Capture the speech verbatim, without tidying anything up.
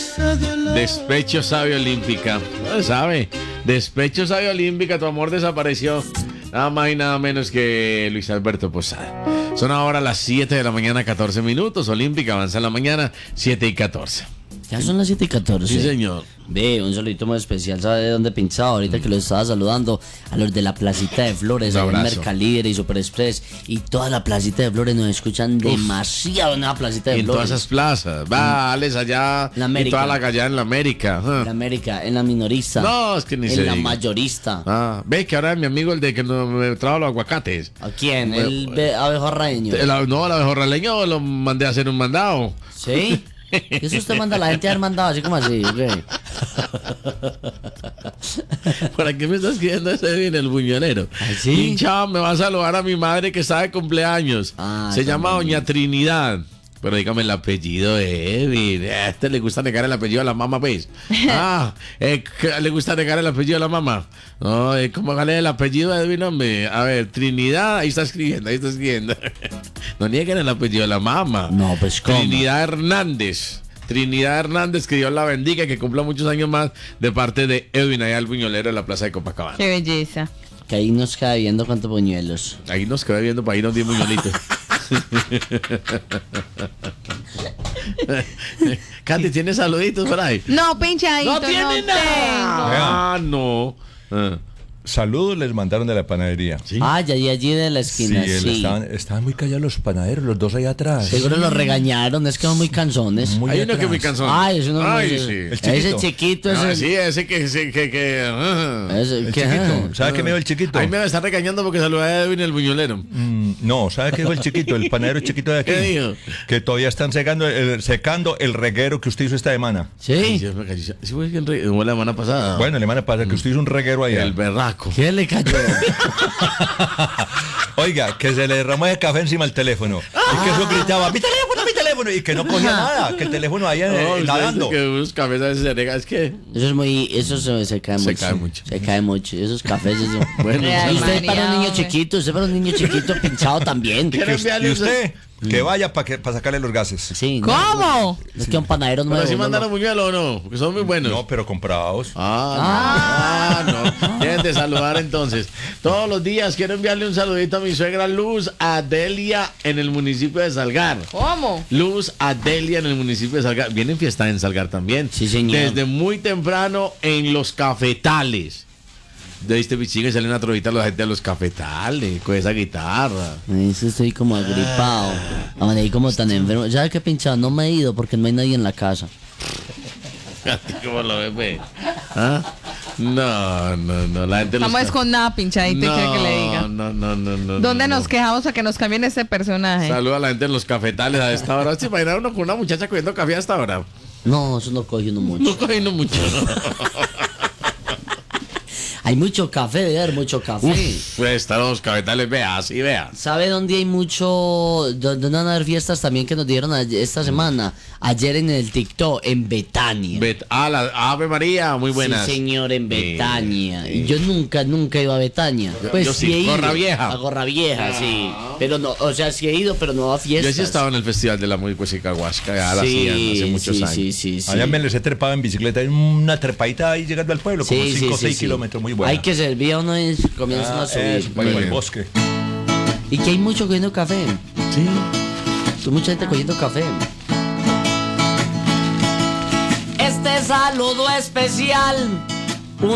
Despecho Sabio Olímpica. No sabe. Despecho Sabio Olímpica, tu amor desapareció. Nada más y nada menos que Luis Alberto Posada. Son ahora las siete de la mañana, catorce minutos. Olímpica avanza en la mañana, siete y catorce. Ya son las siete y catorce. Sí, señor. Ve, un saludito muy especial, ¿sabe de dónde pinchaba? Ahorita que lo estaba saludando, a los de la Placita de Flores, a Mercalíder y Super Express, y toda la Placita de Flores nos escuchan Uf. demasiado en la Placita de y en Flores. En todas esas plazas, vales allá, en la América. Y toda la allá en la América. En la América, en la minorista. No, es que ni en se la diga. mayorista. Ah, ve que ahora mi amigo el de que no, me trajo los aguacates. ¿A quién? El be- abejorraeño. El, no, el abejorraleño lo mandé a hacer un mandado. ¿Sí? Eso usted manda a la gente a haber mandado así como así, ¿ok? ¿Para qué me estás escribiendo ese en el buñonero? ¿Sí? Y chao, me va a saludar a mi madre que está de cumpleaños. Ah, Se llama también. Doña Trinidad. Pero dígame el apellido de Edwin. A este le gusta negar el apellido a la mamá, ¿ves? Ah, eh, ¿le gusta negar el apellido a la mamá? No, eh, ¿cómo gale el apellido de Edwin, hombre? A ver, Trinidad, ahí está escribiendo, ahí está escribiendo. No nieguen el apellido de la mamá. No, pues ¿cómo? Trinidad Hernández. Trinidad Hernández, que Dios la bendiga y que cumpla muchos años más de parte de Edwin, allá al buñolero de la Plaza de Copacabana. Qué belleza. Que ahí nos queda viendo cuántos buñuelos. Ahí nos queda viendo para ir a un diez buñuelitos. Katy, ¿tienes saluditos por ahí? No, pinchadito, No no, tiene tengo. nada. Ah, no. Ah. Saludos les mandaron de la panadería. ¿Sí? Ah, ya allí, allí de la esquina, Sí, sí. Estaban, estaban muy callados los panaderos, los dos allá atrás. Seguro los regañaron, es que son muy cansones. Muy Hay uno atrás. que es muy cansón. Ay, ese no Ay, ese, sí. El chiquito. Ese chiquito, ese. Ah, sí, ese que... ese que, que ah. ese El que- chiquito. ¿Sabe qué me dijo el chiquito? Ahí me está regañando porque saludé a Edwin el buñolero. Mm, no, ¿sabe qué dijo el chiquito? El panadero chiquito de aquí. ¿Qué dijo? Que todavía están secando el, secando el reguero que usted hizo esta semana. Ay, Sí. Dios me cayó. Sí, fue en re- fue la semana pasada. Bueno, la semana pasada que usted hizo un reguero allá. El berraco. ¿Qué le cayó? Oiga, que se le derramó el café encima del teléfono. Y que eso gritaba, mi teléfono, mi teléfono. Y que no cogía nada, que el teléfono allá No, eh, usted nadando. dice que unos cafés a veces se rega. Es que... Eso es muy, eso se, se cae Se mucho. cae mucho. Se cae mucho. Esos cafés, eso. Bueno, Ay, Y usted María, para un niño hombre. chiquito, usted para un niño chiquito pinchado también. Que ¿Quiere usted- enviarle y un usted, que vaya para sacarle los gases. Sí. no, ¿Cómo? Es que un panadero nuevo. Pero si no, mandaron no. buñuelo o no, porque son muy buenos. No, pero comprados. Ah, no. Ah, no. Deben de saludar entonces. Todos los días quiero enviarle un saludito a mi suegra Luz Adelia en el municipio de Salgar. ¿Cómo? Luz Adelia en el municipio de Salgar. Vienen fiesta en Salgar también. Sí, señor. Desde muy temprano en los cafetales. De este bichiga y sale una trovita a la gente de los cafetales con esa guitarra. Eso estoy como agripado. Amanecí como tan enfermo. ¿Sabes qué pinchado? No me he ido porque no hay nadie en la casa. ¿Cómo lo ves, ve? ¿Ah? No, no, no. La gente de los Vamos es ca- con nada pinchadito, no, ¿y qué que le diga? No, no, no, no. ¿Dónde no, nos no. quejamos a que nos cambien ese personaje? Saluda a la gente en los cafetales a esta hora. ¿Se imagina uno con una muchacha cogiendo café a esta hora? No, eso no cogiendo mucho. No cogiendo mucho. Hay mucho café, debe haber mucho café. Uf, pues están los cafetales, vea, así, vea. ¿Sabe dónde hay mucho? ¿Dónde van a haber fiestas también que nos dieron ayer- esta semana? Ayer en el TikTok, en Betania. Bet ah, la Ave María, muy buenas. Sí, señor, en Betania. sí. Y yo nunca, nunca he ido a Betania. Pues yo sí, he ido. Gorra Vieja. A Gorra Vieja, sí. Pero no, o sea, sí he ido, pero no a Yo fiestas. sí he estado en el Festival de la Música Huasca, ya la Sí, hacían hace muchos sí, años. sí, sí, sí. Allá me les he trepado en bicicleta, hay una trepadita ahí llegando al pueblo, como Sí, cinco o sí, seis sí, sí. kilómetros, muy buena. Hay que servir a uno y comienza Ah, a subir. eso, para ir al bosque. Y que hay mucho cogiendo café. Sí. Hay mucha gente cogiendo café. Este saludo especial